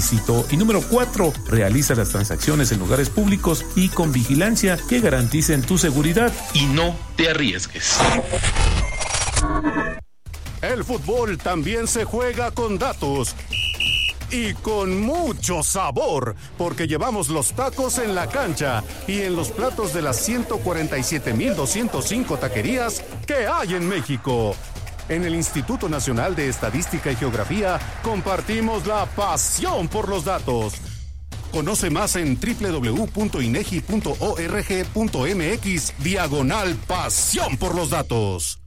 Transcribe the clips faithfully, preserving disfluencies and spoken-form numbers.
ilícito. Y número cuatro, realiza las transacciones en lugares públicos y con vigilancia que garanticen tu seguridad y no te arriesgues. El fútbol también se juega con datos. Y con mucho sabor, porque llevamos los tacos en la cancha y en los platos de las ciento cuarenta y siete mil doscientos cinco taquerías que hay en México. En el Instituto Nacional de Estadística y Geografía compartimos la pasión por los datos. Conoce más en doble u doble u doble u punto inegi punto org punto mx diagonal pasión por los datos.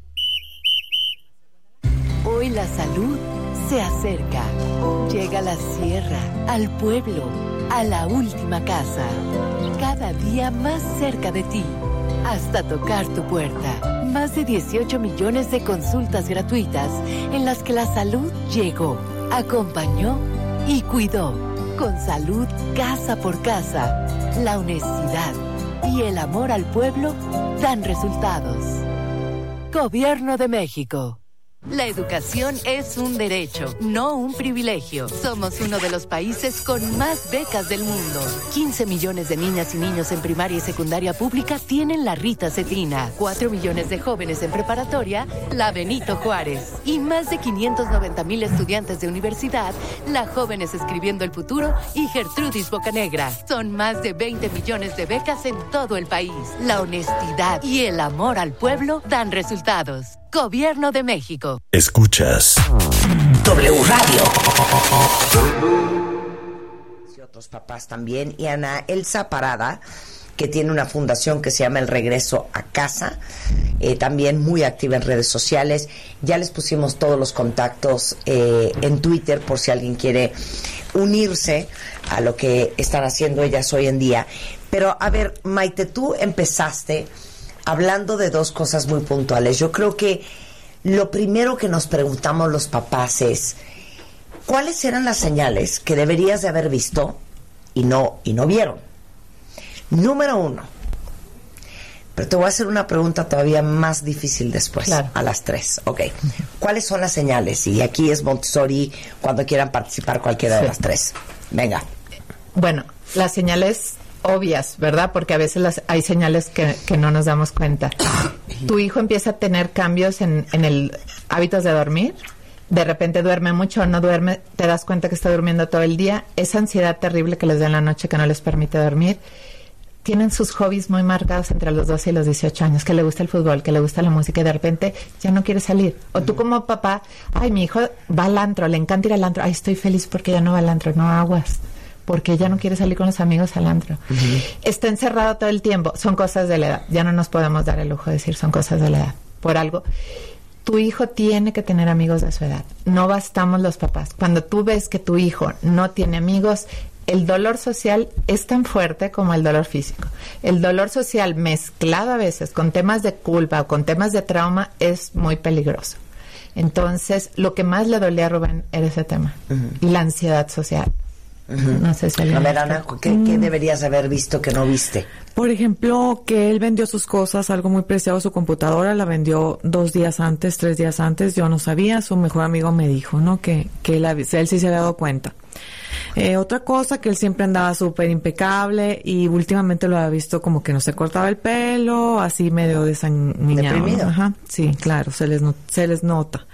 Hoy la salud se acerca. Llega a la sierra, al pueblo, a la última casa. Cada día más cerca de ti, hasta tocar tu puerta. Más de dieciocho millones de consultas gratuitas en las que la salud llegó, acompañó y cuidó. Con salud casa por casa, la honestidad y el amor al pueblo dan resultados. Gobierno de México. La educación es un derecho, no un privilegio. Somos uno de los países con más becas del mundo. quince millones de niñas y niños en primaria y secundaria pública tienen la Rita Cetrina. cuatro millones de jóvenes en preparatoria, la Benito Juárez. Y más de quinientos noventa mil estudiantes de universidad, la Jóvenes Escribiendo el Futuro y Gertrudis Bocanegra. Son más de veinte millones de becas en todo el país. La honestidad y el amor al pueblo dan resultados. Gobierno de México. Escuchas W Radio. Y otros papás también. Y Ana Elsa Parada, que tiene una fundación que se llama El Regreso a Casa, eh, también muy activa en redes sociales. Ya les pusimos todos los contactos eh, en Twitter por si alguien quiere unirse a lo que están haciendo ellas hoy en día. Pero a ver, Maite, tú empezaste hablando de dos cosas muy puntuales. Yo creo que lo primero que nos preguntamos los papás es ¿cuáles eran las señales que deberías de haber visto y no, y no vieron? Número uno. Pero te voy a hacer una pregunta todavía más difícil después, claro. A las tres. Ok. ¿Cuáles son las señales? Y aquí es Montessori cuando quieran participar cualquiera sí. de las tres. Venga. Bueno, las señales obvias, ¿verdad? Porque a veces las, hay señales que, que no nos damos cuenta. Tu hijo empieza a tener cambios en, en el hábitos de dormir. De repente duerme mucho o no duerme, te das cuenta que está durmiendo todo el día. Esa ansiedad terrible que les da en la noche que no les permite dormir. Tienen sus hobbies muy marcados entre los doce y los dieciocho años, que le gusta el fútbol, que le gusta la música y de repente ya no quiere salir. O tú como papá, ay, mi hijo va al antro, le encanta ir al antro. Ay, estoy feliz porque ya no va al antro. No, aguas. Porque ya no quiere salir con los amigos al antro. Uh-huh. Está encerrado todo el tiempo. Son cosas de la edad. Ya no nos podemos dar el lujo de decir son cosas de la edad. Por algo. Tu hijo tiene que tener amigos de su edad. No bastamos los papás. Cuando tú ves que tu hijo no tiene amigos, el dolor social es tan fuerte como el dolor físico. El dolor social mezclado a veces con temas de culpa o con temas de trauma es muy peligroso. Entonces, lo que más le dolía a Rubén era ese tema. Uh-huh. La ansiedad social. Uh-huh. No sé si a ver, Ana, ¿qué, mm. ¿qué deberías haber visto que no viste? Por ejemplo, que él vendió sus cosas, algo muy preciado, su computadora, la vendió dos días antes, tres días antes, yo no sabía, su mejor amigo me dijo, ¿no? Que, que él, él sí se había dado cuenta. Eh, otra cosa, que él siempre andaba súper impecable y últimamente lo había visto como que no se cortaba el pelo, así medio desanimado. ¿Deprimido? Ajá, sí, claro, se les, no, se les nota.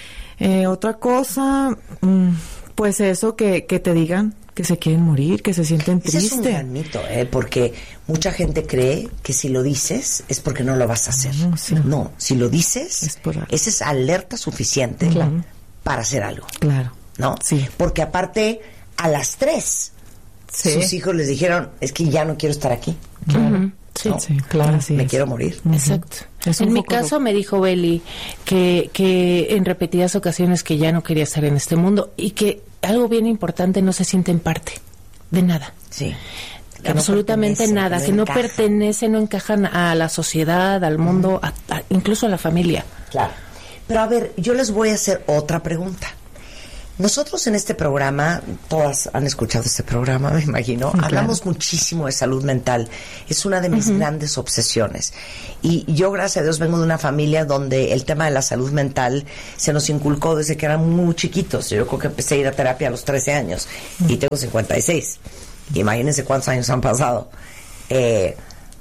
Eh, otra cosa, mmm, pues eso, que, que te digan que se quieren morir, que se sienten tristes. Ese es un gran mito, ¿eh? Porque mucha gente cree que si lo dices es porque no lo vas a hacer. No, sí. no si lo dices, es por esa es alerta suficiente claro. para hacer algo. Claro. ¿No? Sí. Porque aparte, a las tres, sí. sus hijos les dijeron, es que ya no quiero estar aquí. Claro. Uh-huh. Sí, ¿no? sí, claro, sí. Me es. quiero morir. Uh-huh. Exacto. En mi caso de... me dijo Beli que, que en repetidas ocasiones que ya no quería estar en este mundo y que algo bien importante, no se siente en parte de nada. Sí. Que absolutamente no nada, que no, que no pertenece, no encajan a la sociedad, al mundo, uh-huh. a, a, incluso a la familia. Claro. Pero a ver, yo les voy a hacer otra pregunta. Nosotros en este programa, todas han escuchado este programa, me imagino, Claro. hablamos muchísimo de salud mental. Es una de mis uh-huh. grandes obsesiones. Y yo, gracias a Dios, vengo de una familia donde el tema de la salud mental se nos inculcó desde que eran muy chiquitos. Yo creo que empecé a ir a terapia a los trece años y tengo cincuenta y seis. Imagínense cuántos años han pasado. Eh,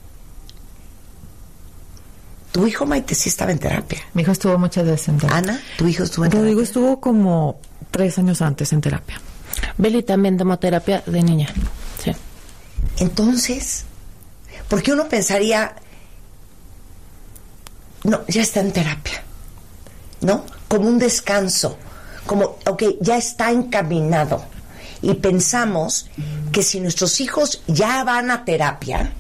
¿Tu hijo, Maite, sí estaba en terapia? Mi hijo estuvo muchas veces en terapia. Ana, ¿tu hijo estuvo en terapia? Rodrigo estuvo como tres años antes en terapia. Beli también tomó terapia de niña. Sí. Entonces, porque uno pensaría, no, ya está en terapia, ¿no? Como un descanso, como, ok, ya está encaminado. Y pensamos que si nuestros hijos ya van a terapia,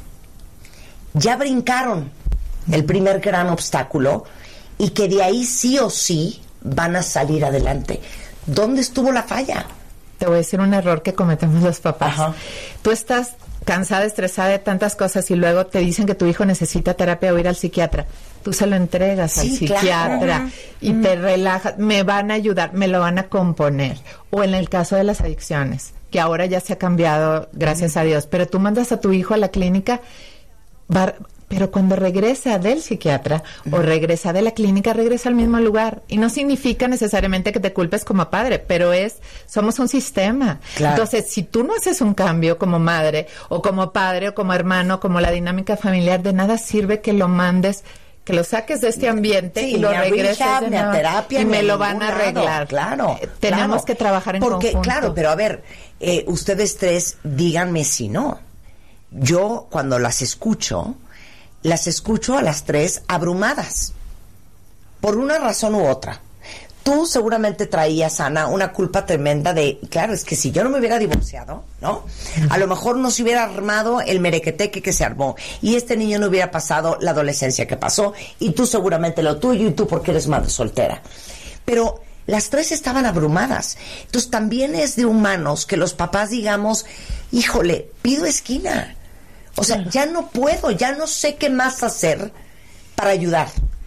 ya brincaron el primer gran obstáculo y que de ahí sí o sí van a salir adelante. ¿Dónde estuvo la falla? Te voy a decir un error que cometemos los papás. Ajá. Tú estás cansada, estresada de tantas cosas y luego te dicen que tu hijo necesita terapia o ir al psiquiatra. Tú se lo entregas Sí, al psiquiatra claro. y Mm. te relajas. Me van a ayudar, me lo van a componer. O en el caso de las adicciones, que ahora ya se ha cambiado, gracias a Dios. Pero tú mandas a tu hijo a la clínica, va, pero cuando regresa del psiquiatra o regresa de la clínica, regresa al mismo lugar. Y no significa necesariamente que te culpes como padre, pero es, somos un sistema. Claro. Entonces, si tú no haces un cambio como madre, o como padre, o como hermano, como la dinámica familiar, de nada sirve que lo mandes, que lo saques de este ambiente Sí, y lo ni a regreses rehab, de ni a nuevo, terapia, y ni me a lo van ningún a lado. arreglar. Claro, Eh, Tenemos claro. que trabajar en Porque, conjunto. claro, pero a ver, eh, ustedes tres, díganme si no. Yo, cuando las escucho, las escucho a las tres abrumadas, por una razón u otra. Tú seguramente traías, Ana, una culpa tremenda de, claro, es que si yo no me hubiera divorciado, ¿no? A lo mejor no se hubiera armado el merequeteque que se armó y este niño no hubiera pasado la adolescencia que pasó y tú seguramente lo tuyo y tú porque eres madre soltera. Pero las tres estaban abrumadas. Entonces también es de humanos que los papás digamos, híjole, pido esquina. O sea, ya no puedo, ya no sé qué más hacer para ayudar.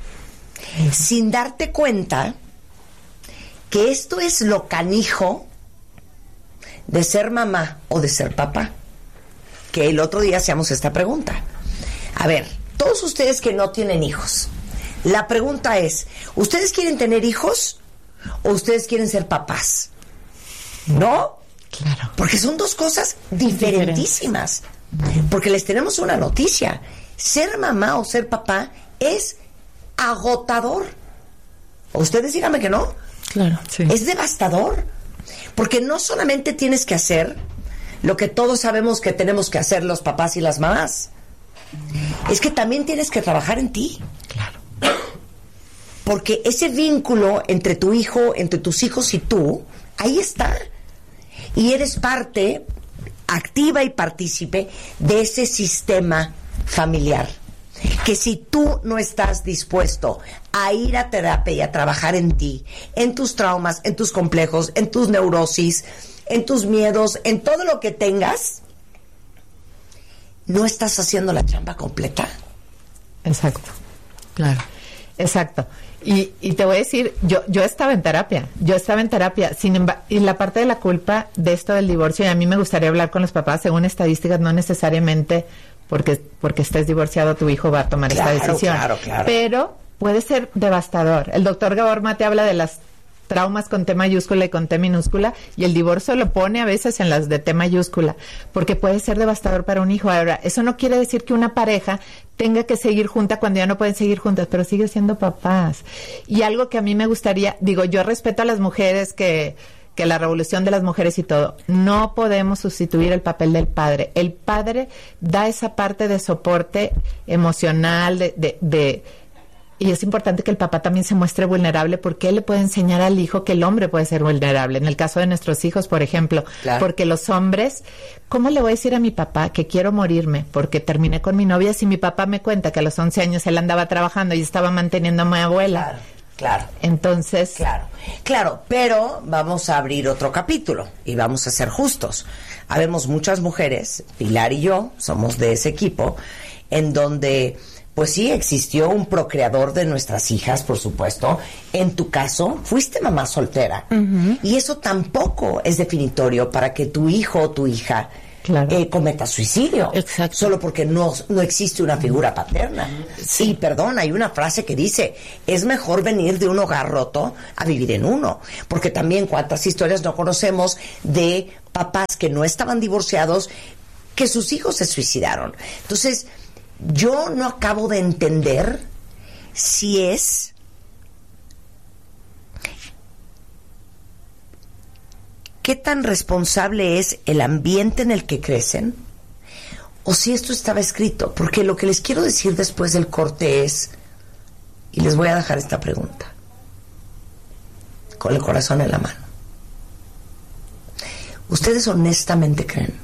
Sin darte cuenta que esto es lo canijo de ser mamá o de ser papá. Que el otro día hacíamos esta pregunta. A ver, todos ustedes que no tienen hijos, la pregunta es, ¿ustedes quieren tener hijos o ustedes quieren ser papás? ¿No? Claro. Porque son dos cosas diferentísimas. Porque les tenemos una noticia. Ser mamá o ser papá es agotador. Ustedes díganme que no. Claro. Sí. Es devastador. Porque no solamente tienes que hacer lo que todos sabemos que tenemos que hacer los papás y las mamás. Es que también tienes que trabajar en ti. Claro. Porque ese vínculo entre tu hijo, entre tus hijos y tú, ahí está. Y eres parte activa y partícipe de ese sistema familiar. Que si tú no estás dispuesto a ir a terapia y a trabajar en ti, en tus traumas, en tus complejos, en tus neurosis, en tus miedos, en todo lo que tengas, no estás haciendo la chamba completa. Exacto. Claro. Exacto. Y, y te voy a decir, yo yo estaba en terapia, yo estaba en terapia, sin embargo, y la parte de la culpa de esto del divorcio, y a mí me gustaría hablar con los papás, según estadísticas, no necesariamente porque porque estés divorciado tu hijo va a tomar Claro, esta decisión, claro, claro. pero puede ser devastador. El doctor Gabor Mate habla de las traumas con T mayúscula y con T minúscula, y el divorcio lo pone a veces en las de T mayúscula, porque puede ser devastador para un hijo. Ahora, eso no quiere decir que una pareja tenga que seguir junta cuando ya no pueden seguir juntas, pero sigue siendo papás. Y algo que a mí me gustaría, digo, yo respeto a las mujeres que que la revolución de las mujeres y todo, no podemos sustituir el papel del padre. El padre da esa parte de soporte emocional, de, de, de y es importante que el papá también se muestre vulnerable, porque él le puede enseñar al hijo que el hombre puede ser vulnerable. En el caso de nuestros hijos, por ejemplo, Claro. porque los hombres, ¿cómo le voy a decir a mi papá que quiero morirme porque terminé con mi novia si mi papá me cuenta que a los once años él andaba trabajando y estaba manteniendo a mi abuela? Claro, claro. Entonces, Claro, claro, pero vamos a abrir otro capítulo y vamos a ser justos. Habemos muchas mujeres, Pilar y yo, somos de ese equipo, en donde pues sí, existió un procreador de nuestras hijas, por supuesto. En tu caso, fuiste mamá soltera. Uh-huh. Y eso tampoco es definitorio para que tu hijo o tu hija claro. eh, cometa suicidio. Exacto. Solo porque no, no existe una figura paterna. Sí. Y perdón, hay una frase que dice, es mejor venir de un hogar roto a vivir en uno. Porque también cuántas historias no conocemos de papás que no estaban divorciados, que sus hijos se suicidaron. Entonces, yo no acabo de entender si es qué tan responsable es el ambiente en el que crecen o si esto estaba escrito, porque lo que les quiero decir después del corte es, y les voy a dejar esta pregunta con el corazón en la mano, ¿ustedes honestamente creen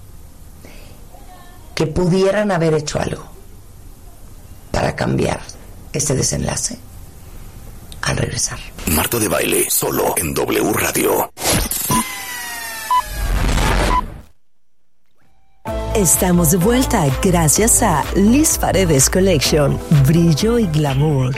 que pudieran haber hecho algo para cambiar este desenlace al regresar? Marta de Baile, solo en W Radio. Estamos de vuelta gracias a Liz Paredes Collection, brillo y glamour.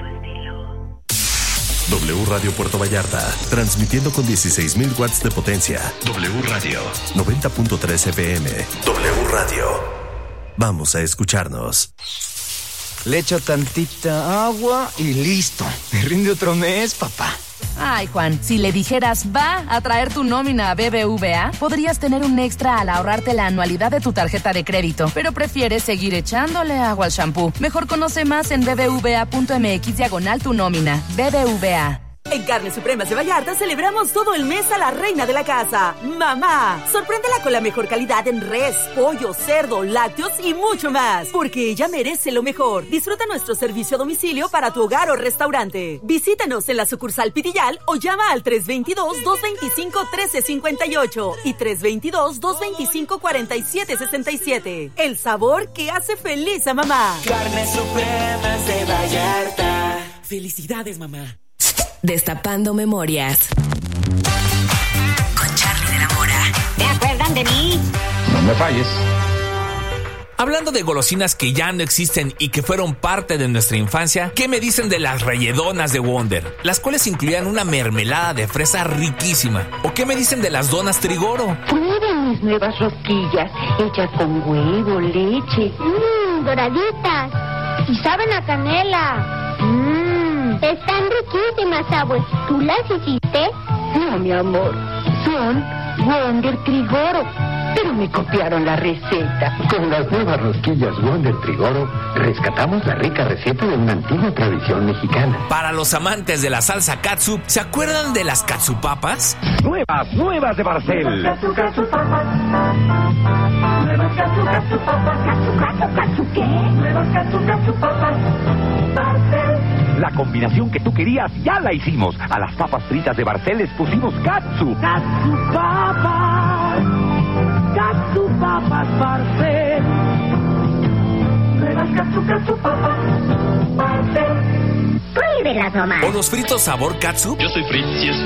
W Radio Puerto Vallarta, transmitiendo con dieciséis mil watts de potencia. W Radio, noventa punto tres F M. W Radio. Vamos a escucharnos. Le echo tantita agua y listo. Me rinde otro mes, papá. Ay, Juan, si le dijeras va a traer tu nómina a B B V A, podrías tener un extra al ahorrarte la anualidad de tu tarjeta de crédito, pero prefieres seguir echándole agua al shampoo. Mejor conoce más en bbva.mx diagonal tu nómina. B B V A. En Carnes Supremas de Vallarta celebramos todo el mes a la reina de la casa, mamá. Sorpréndela con la mejor calidad en res, pollo, cerdo, lácteos y mucho más, porque ella merece lo mejor. Disfruta nuestro servicio a domicilio para tu hogar o restaurante. Visítanos en la sucursal Pitillal o llama al tres veintidós, dos veinticinco, trece cincuenta y ocho y tres veintidós, dos veinticinco, cuarenta y siete sesenta y siete. El sabor que hace feliz a mamá. Carnes Supremas de Vallarta. Felicidades, mamá. Destapando memorias. Con Charly de la Mora. ¿Se acuerdan de mí? No me falles. Hablando de golosinas que ya no existen y que fueron parte de nuestra infancia, ¿qué me dicen de las relledonas de Wonder? Las cuales incluían una mermelada de fresa riquísima. ¿O qué me dicen de las donas Trigoro? Prueben mis nuevas rosquillas, hechas con huevo, leche. Mmm, doraditas. Y saben a canela. Mmm. Están riquísimas, abuelo. ¿Tú las hiciste? No, mi amor. Son Wonder Trigoro. Pero me copiaron la receta. Con las nuevas rosquillas Wonder Trigoro, rescatamos la rica receta de una antigua tradición mexicana. Para los amantes de la salsa catsup, ¿se acuerdan de las catsupapas? Nuevas, nuevas de Barcel. Catsup, catsupapas. Nuevas catsup, catsupapas. Catsup, catsup, catsup, ¿qué? Nuevas catsup, catsupapas. Barcel. La combinación que tú querías ya la hicimos. A las papas fritas de Barcel les pusimos catsup. Catsupapas. Catsupapas Barcel. Nuevas catsup, catsupapas Barcel. Pruébelas nomás. ¿O los fritos sabor catsup? Yo soy Fritz y es